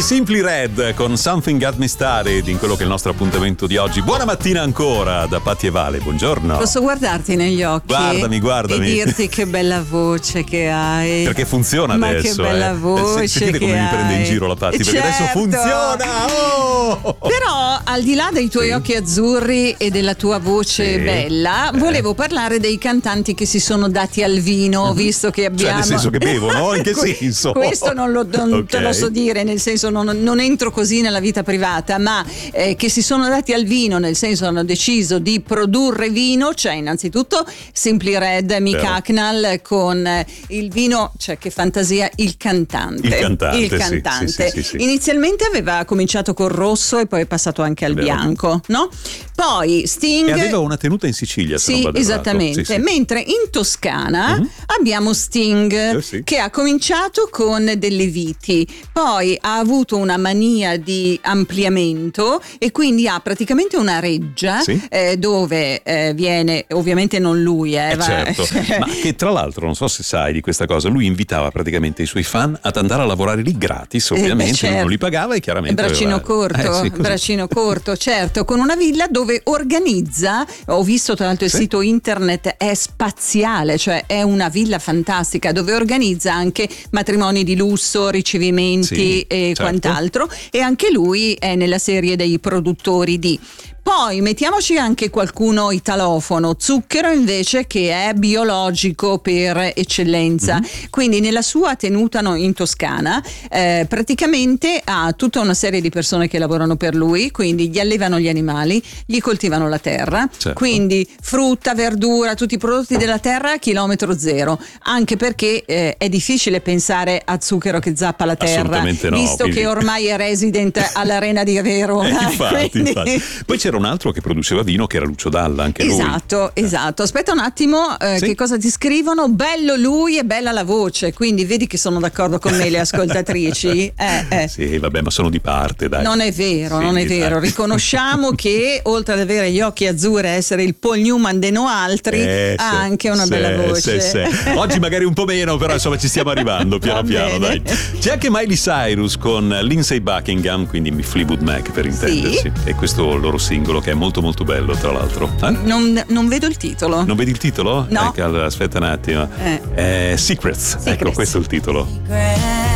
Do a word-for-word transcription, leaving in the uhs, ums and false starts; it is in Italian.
Simply Red con Something Got Me Started in quello che è il nostro appuntamento di oggi. Buona mattina ancora da Patti e Vale, buongiorno. Posso guardarti negli occhi? Guardami, guardami. E dirti che bella voce che hai. Perché funziona Ma adesso. Ma che bella eh. voce Sentite che come hai. mi prende in giro la Patti, perché certo. adesso funziona. Oh! Però al di là dei tuoi sì. occhi azzurri e della tua voce sì. bella, eh. volevo parlare dei cantanti che si sono dati al vino, mm-hmm. visto che abbiamo. Cioè, nel senso che bevono? In che senso? Questo non, lo, non okay. te lo so dire, nel senso non, non entro così nella vita privata, ma eh, che si sono dati al vino, nel senso hanno deciso di produrre vino. C'è innanzitutto Simply Red, Mick Hucknall con eh, il vino, cioè che fantasia, il cantante. Il cantante, il cantante. Sì, sì, sì, sì. Inizialmente aveva cominciato col rosso e poi è passato anche al Vero. bianco, no? Poi Sting. E aveva una tenuta in Sicilia, se sì, non vado esattamente. Sì, sì. Mentre in Toscana mm-hmm. abbiamo Sting eh, sì. che ha cominciato con delle viti, poi ha avuto una mania di ampliamento e quindi ha praticamente una reggia sì. eh, dove eh, viene, ovviamente non lui, eh, eh va, certo. Ma che tra l'altro non so se sai di questa cosa, lui invitava praticamente i suoi fan ad andare a lavorare lì gratis, ovviamente, eh, certo. non li pagava e chiaramente braccino aveva... corto, eh, sì, braccino corto, certo, con una villa dove organizza, ho visto tra l'altro il sì. sito internet, è spaziale, cioè è una villa fantastica dove organizza anche matrimoni di lusso, ricevimenti sì, e certo. quant'altro, e anche lui è nella serie dei produttori di. Poi mettiamoci anche qualcuno italofono, Zucchero invece, che è biologico per eccellenza, mm-hmm. quindi nella sua tenuta in Toscana eh, praticamente ha tutta una serie di persone che lavorano per lui, quindi gli allevano gli animali, gli coltivano la terra, certo. quindi frutta, verdura, tutti i prodotti della terra a chilometro zero, anche perché eh, è difficile pensare a Zucchero che zappa la terra, assolutamente no, visto quindi... che ormai è resident all'Arena di Verona. Eh, infatti, quindi... infatti. Poi c'era un altro che produceva vino che era Lucio Dalla, anche lui. Esatto, esatto. Aspetta un attimo, eh, sì? che cosa ti scrivono? Bello lui e bella la voce, quindi vedi che sono d'accordo con me le ascoltatrici. Eh, eh. Sì, vabbè, ma sono di parte, dai. Non è vero, sì, non è vero. dai. Riconosciamo che oltre ad avere gli occhi azzurri e essere il Paul Newman de no altri, eh, ha sì, anche una sì, bella voce. Sì, sì. Oggi magari un po' meno, però insomma ci stiamo arrivando piano Va piano, bene. dai. C'è anche Miley Cyrus con Lindsay Buckingham, quindi Fleetwood Mac per intendersi. Sì. E questo loro singolo che è molto molto bello, tra l'altro. Eh? Non, non vedo il titolo. Non vedi il titolo? No. Ecco, allora, aspetta un attimo. Eh. Eh, Secrets. Secrets. Ecco, questo è il titolo.